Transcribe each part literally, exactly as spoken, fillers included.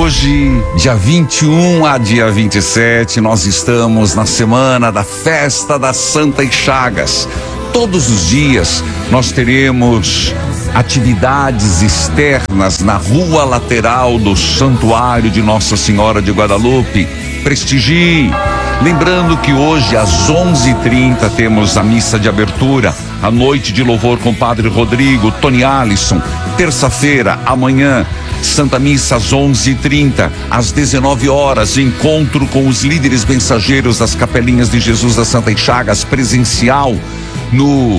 Hoje, dia vinte e um a dia vinte e sete, nós estamos na semana da Festa das Santas Chagas. Todos os dias nós teremos atividades externas na rua lateral do Santuário de Nossa Senhora de Guadalupe. Prestigie! Lembrando que hoje às onze e trinta temos a missa de abertura, a noite de louvor com o Padre Rodrigo, Tony Alisson. Terça-feira, amanhã, Santa Missa às onze e trinta, às dezenove horas, encontro com os líderes mensageiros das Capelinhas de Jesus das Santas Chagas, presencial no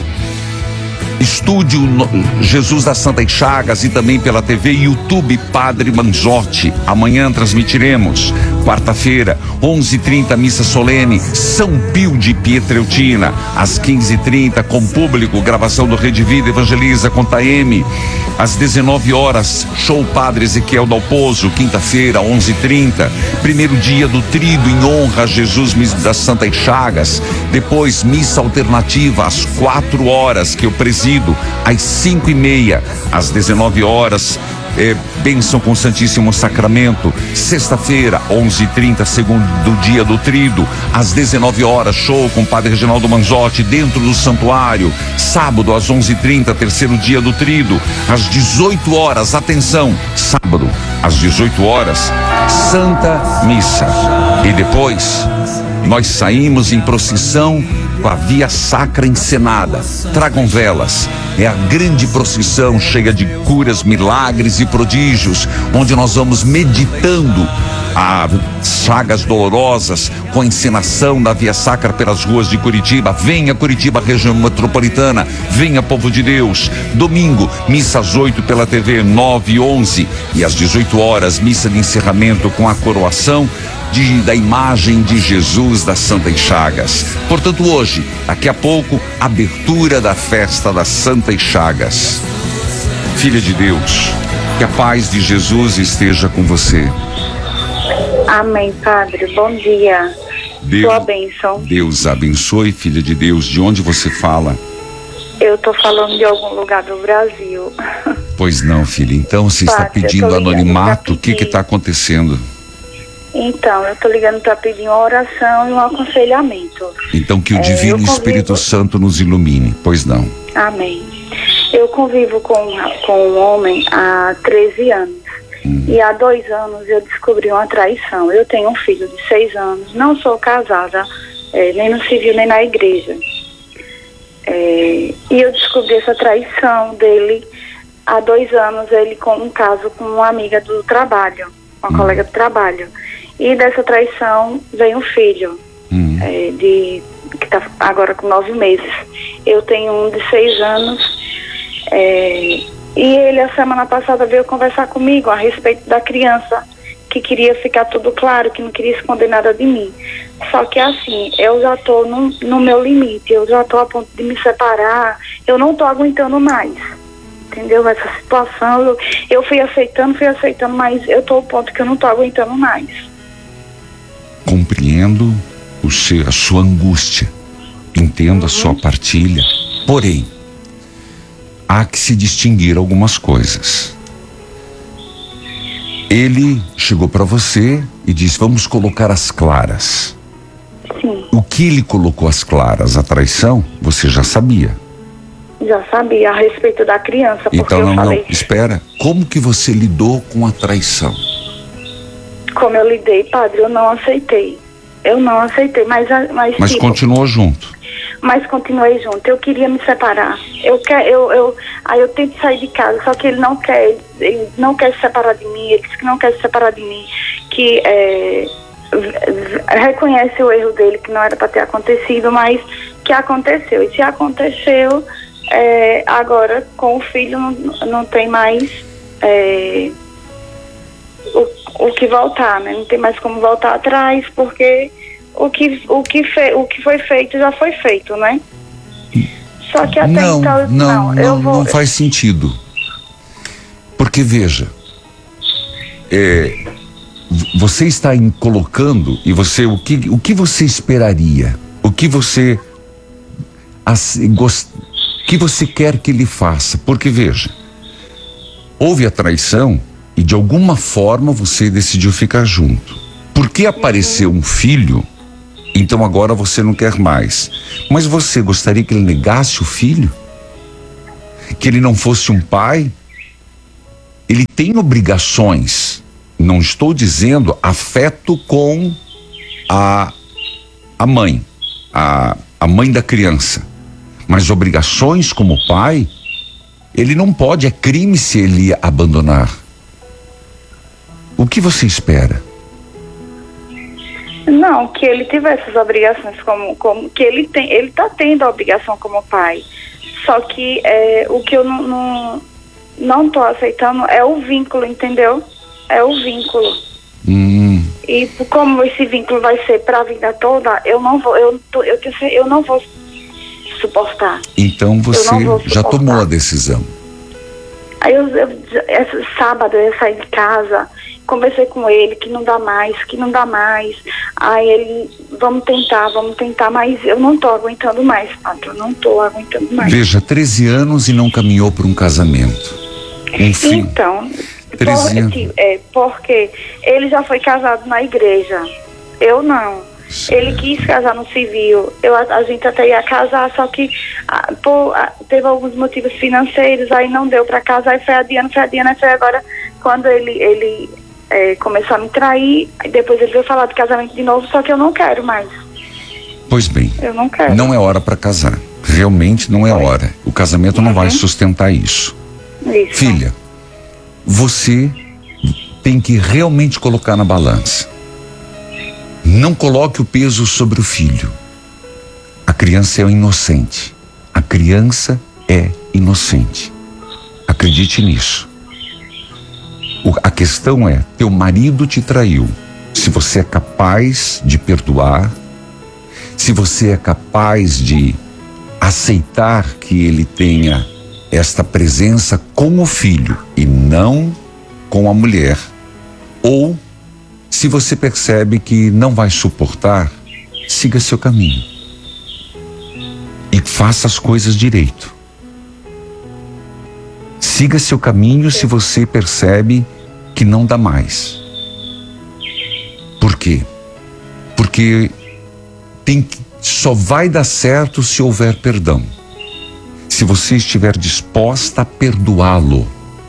Estúdio Jesus das Santas Chagas e também pela T V e YouTube Padre Manzotti. Amanhã transmitiremos. Quarta-feira, onze e trinta, missa solene, São Pio de Pietreutina. Às quinze e trinta, com público, gravação do Rede Vida Evangeliza com Taeme. Às dezenove horas, show Padre Ezequiel Dalpozo. Quinta-feira, onze e trinta, primeiro dia do Tríduo em honra a Jesus das Santas Chagas. Depois, missa alternativa às quatro horas, que eu presido, às cinco e meia, às dezenove horas, É, bênção com o Santíssimo Sacramento. Sexta-feira, onze e trinta, segundo dia do Tríduo. Às dezenove horas, show com o Padre Reginaldo Manzotti dentro do santuário. Sábado, às onze e trinta, terceiro dia do Tríduo. Às dezoito horas, atenção, sábado, às dezoito horas, Santa Missa. E depois, nós saímos em procissão com a Via Sacra encenada. Tragam velas. É a grande procissão cheia de curas, milagres e prodígios, onde nós vamos meditando as chagas dolorosas com a encenação da Via Sacra pelas ruas de Curitiba. Venha Curitiba, região metropolitana, venha povo de Deus. Domingo, missa às oito pela T V, nove e onze, e às dezoito horas, missa de encerramento com a coroação De, da imagem de Jesus das Santas Chagas. Portanto, hoje, daqui a pouco, abertura da festa das Santas Chagas. Filha de Deus, que a paz de Jesus esteja com você. Amém, Padre. Bom dia. Deus, Sua bênção. Deus abençoe, filha de Deus. De onde você fala? Eu tô falando de algum lugar do Brasil. Pois não, filha. Então, você está Padre, pedindo anonimato? O que que está acontecendo? Então, eu tô ligando para pedir uma oração e um aconselhamento. Então que o É, Divino eu Espírito convivo- Santo nos ilumine. Pois não. Amém. Eu convivo com, com um homem há treze anos. Hum. E há dois anos eu descobri uma traição. Eu tenho um filho de seis anos. Não sou casada, é, nem no civil, nem na igreja. É, e eu descobri essa traição dele há dois anos, ele com um caso com uma amiga do trabalho, uma Hum. colega do trabalho. E dessa traição vem um filho, Hum. é, de, que está agora com nove meses. Eu tenho um de seis anos, é, e ele a semana passada veio conversar comigo a respeito da criança, que queria ficar tudo claro, que não queria esconder nada de mim. Só que assim, eu já estou no, no meu limite, eu já estou a ponto de me separar, eu não estou aguentando mais. Entendeu? Essa situação, eu, eu fui aceitando, fui aceitando, mas eu estou ao ponto que eu não estou aguentando mais. Compreendo o seu, a sua angústia, entendo a sua partilha, porém, há que se distinguir algumas coisas. Ele chegou para você e disse: vamos colocar as claras. Sim, O que ele colocou as claras? A traição? Você já sabia. já sabia a respeito da criança, porque Então, eu não, falei não, espera. Como que você lidou com a traição? como eu lidei, Padre, eu não aceitei. Eu não aceitei, mas, mas, Mas tipo, continuou junto. mas continuei junto. Eu queria me separar. Eu quer, eu, eu, aí eu tento sair de casa, só que ele não quer, ele, ele não quer se separar de mim, ele disse que não quer se separar de mim, que é, v- v- reconhece o erro dele, que não era para ter acontecido, mas que aconteceu. E se aconteceu, é, agora com o filho não, não tem mais é, o, o que voltar, né? Não tem mais como voltar atrás, porque o que, o, que fe, o que foi feito já foi feito, né? Só que até Não, então, não, eu não, vou... não faz sentido. Porque veja, é, v- você está em- colocando, e você, o que, o que você esperaria? O que você, assim, gost, que você quer que ele faça? Porque veja, houve a traição e de alguma forma você decidiu ficar junto. Porque apareceu um filho, então agora você não quer mais. Mas você gostaria que ele negasse o filho? Que ele não fosse um pai? Ele tem obrigações. Não estou dizendo afeto com a, a mãe, a, a mãe da criança. Mas obrigações como pai, ele não pode, é crime se ele abandonar. O que você espera? Não, que ele tivesse essas obrigações como, como que ele tem, ele está tendo a obrigação como pai. Só que é, o que eu não, não, não tô aceitando é o vínculo, entendeu? É o vínculo. Hum. E como esse vínculo vai ser para a vida toda, eu não vou, eu, eu, eu, eu não vou suportar. Então você já tomou a decisão. Aí eu, eu, esse sábado eu saí de casa, conversei com ele que não dá mais, que não dá mais. Aí ele, vamos tentar, vamos tentar, mas eu não tô aguentando mais, Pato, eu não tô aguentando mais. Veja, treze anos e não caminhou para um casamento. Um filho. Então, treze por, anos. é, porque ele já foi casado na igreja, eu não. Ele quis casar no civil, eu, a, a gente até ia casar, só que a, por, a, teve alguns motivos financeiros, aí não deu para casar, aí foi adiando, foi adiando, aí foi agora quando ele, ele é, começou a me trair, aí depois ele veio falar de casamento de novo, só que eu não quero mais. Pois bem, eu não quero. Não é hora para casar, realmente não é Foi. hora, o casamento Uhum. não vai sustentar isso. Isso. Filha, você tem que realmente colocar na balança. Não coloque o peso sobre o filho. A criança é inocente. A criança é inocente. Acredite nisso. O, a questão é, teu marido te traiu. Se você é capaz de perdoar, se você é capaz de aceitar que ele tenha esta presença com o filho e não com a mulher, ou se você percebe que não vai suportar, siga seu caminho e faça as coisas direito. Siga seu caminho se você percebe que não dá mais. Por quê? Porque tem que, só vai dar certo se houver perdão. Se você estiver disposta a perdoá-lo.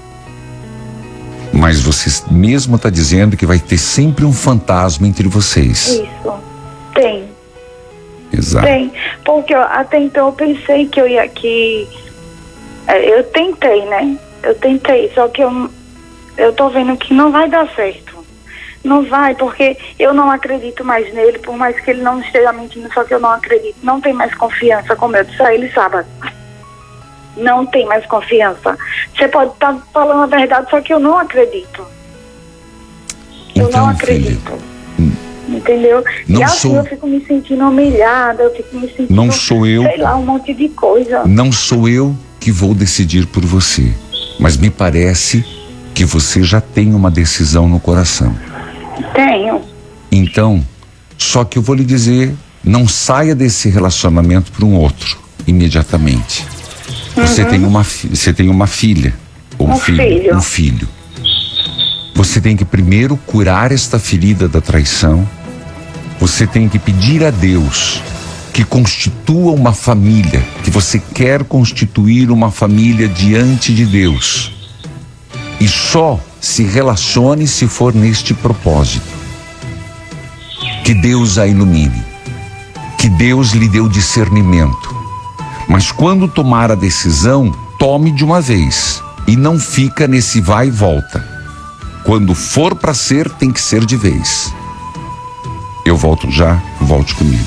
Mas você mesmo está dizendo que vai ter sempre um fantasma entre vocês. Isso, tem. Exato. Tem, porque eu, até então eu pensei que eu ia que é, eu tentei, né? Eu tentei, só que eu, eu tô vendo que não vai dar certo. Não vai, porque eu não acredito mais nele, por mais que ele não esteja mentindo, só que eu não acredito. Não tem mais confiança, como eu disse a ele sábado. Não tem mais confiança. Você pode estar tá falando a verdade, só que eu não acredito. Eu então, não acredito. Filha, entendeu? não E assim sou... eu fico me sentindo humilhada, eu fico me sentindo... Não sou eu... sei lá, um monte de coisa. Não sou eu que vou decidir por você. Mas me parece que você já tem uma decisão no coração. Tenho. Então, só que eu vou lhe dizer, não saia desse relacionamento para um outro, imediatamente. Você Uhum. tem uma você tem uma filha, ou um, Um filho, filho. um filho. Você tem que primeiro curar esta ferida da traição. Você tem que pedir a Deus que constitua uma família, que você quer constituir uma família diante de Deus. E só se relacione se for neste propósito. Que Deus a ilumine. Que Deus lhe dê o discernimento. Mas quando tomar a decisão, tome de uma vez e não fica nesse vai e volta. Quando for para ser, tem que ser de vez. Eu volto já, volte comigo.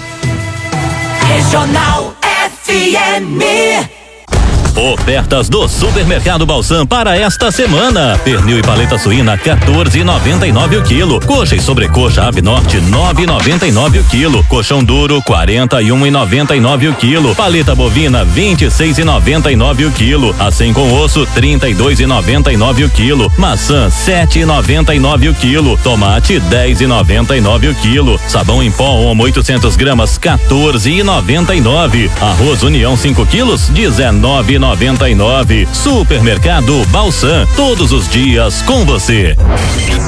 Regional F M. Ofertas do Supermercado Balsam para esta semana. Pernil e paleta suína quatorze e noventa e nove o quilo. Coxa e sobrecoxa Ave Norte nove e noventa e nove o quilo. Colchão duro quarenta e um e noventa e nove o quilo. Paleta bovina vinte e seis e noventa e nove o quilo. Assim com osso trinta e dois e noventa e nove o quilo. Maçã sete e noventa e nove o quilo. Tomate dez e noventa e nove o quilo. Sabão em pó Omo oitocentos gramas quatorze e noventa e nove. Arroz União cinco quilos dezenove noventa e nove. Supermercado Balsam, todos os dias com você.